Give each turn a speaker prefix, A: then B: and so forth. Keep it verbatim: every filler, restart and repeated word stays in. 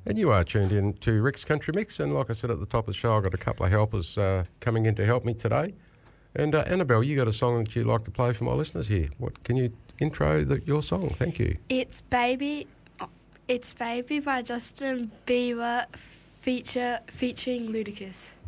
A: And you are tuned in to Rick's Country Mix, and like I said at the top of the show, I've got a couple of helpers uh, coming in to help me today. And uh, Annabelle, you got a song that you'd like to play for my listeners here. What can you intro the, your song? Thank you.
B: It's Baby, it's Baby by Justin Bieber feature featuring Ludacris.